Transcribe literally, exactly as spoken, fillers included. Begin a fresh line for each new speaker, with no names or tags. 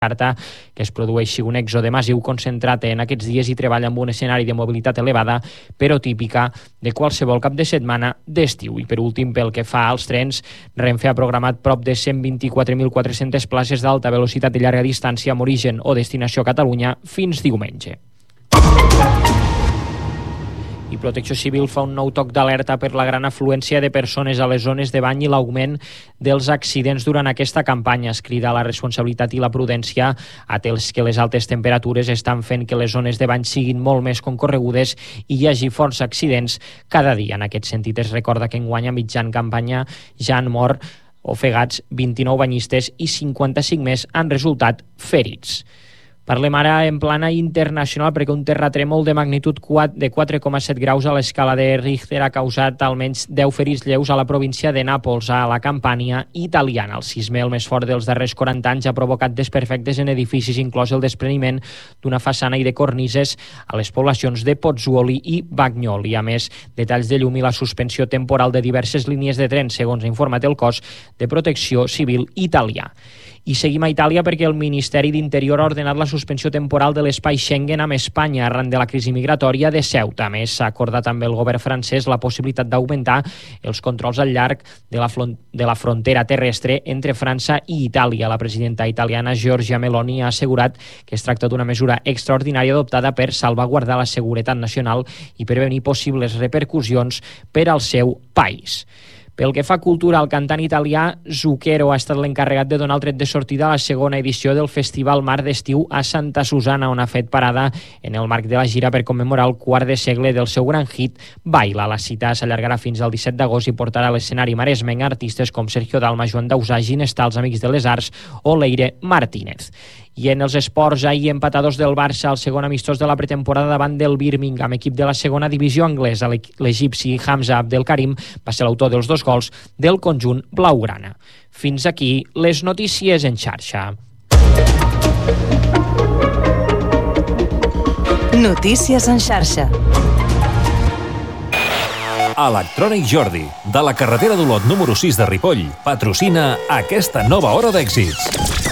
carta que es produeixi un èxode massiu concentrat en aquests dies i treballa amb un escenari de mobilitat elevada, però típica de qualsevol cap de setmana d'estiu. I per últim, pel que fa als trens, Renfe ha programat prop de cent vint-i-quatre mil quatre-centes places d'alta velocitat de llarga distància amb origen o destinació a Catalunya fins diumenge. I Protecció Civil fa un nou toc d'alerta per la gran afluència de persones a les zones de bany i l'augment dels accidents durant aquesta campanya. Es crida a la responsabilitat i la prudència, atès que les altes temperatures estan fent que les zones de bany siguin molt més concorregudes i hi hagi força accidents cada dia. En aquest sentit, es recorda que enguany a mitjan campanya ja han mort ofegats vint-i-nou banyistes i cinquanta-cinc més han resultat ferits. Parlem ara en plana internacional perquè un terratrèmol de magnitud de quatre coma set graus a l'escala de Richter ha causat almenys deu ferits lleus a la província de Nàpols, a la Campània italiana. El sisme, el més fort dels darrers quaranta anys, ha provocat desperfectes en edificis, inclòs el despreniment d'una façana i de cornises a les poblacions de Pozzuoli i Bagnoli. A més, detalls de llum i la suspensió temporal de diverses línies de tren, segons ha informat el cos de Protecció Civil italià. I seguim a Itàlia perquè el Ministeri d'Interior ha ordenat la suspensió temporal de l'espai Schengen amb Espanya arran de la crisi migratòria de Ceuta. A més, s'ha acordat amb el govern francès la possibilitat d'augmentar els controls al llarg de la, de la frontera terrestre entre França i Itàlia. La presidenta italiana Giorgia Meloni ha assegurat que es tracta d'una mesura extraordinària adoptada per salvaguardar la seguretat nacional i prevenir possibles repercussions per al seu país. Pel que fa a cultura, el cantant italià Zucchero ha estat l'encarregat de donar el tret de sortida a la segona edició del Festival Mar d'Estiu a Santa Susana, on ha fet parada en el marc de la gira per commemorar el quart de segle del seu gran hit Baila. La cita s'allargarà fins al disset d'agost i portarà a l'escenari maresmenc artistes com Sergio Dalma, Joan Dausà, Ginestar, els Amics de les Arts o Leire Martínez. I en els esports, ahir empatadors del Barça al segon amistós de la pretemporada davant del Birmingham, equip de la segona divisió anglesa. L'egipci Hamza Abdelkarim va ser l'autor dels dos gols del conjunt blaugrana. Fins aquí les notícies en xarxa.
Notícies en xarxa.
Electrònic Jordi, de la carretera d'Olot número sis de Ripoll, patrocina aquesta nova hora d'èxits.